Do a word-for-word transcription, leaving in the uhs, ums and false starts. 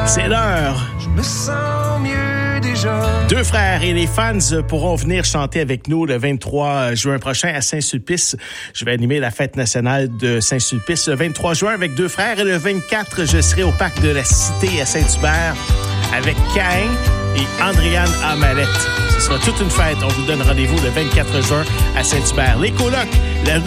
C'est l'heure. Je me sens mieux déjà. Deux frères et les fans pourront venir chanter avec nous le vingt-trois juin prochain à Saint-Sulpice. Je vais animer la fête nationale de Saint-Sulpice le vingt-trois juin avec deux frères et le vingt-quatre, je serai au parc de la Cité à Saint-Hubert avec Caïn et Andréane Amalette. Ce sera toute une fête. On vous donne rendez-vous le vingt-quatre juin à Saint-Hubert. Les colocs, la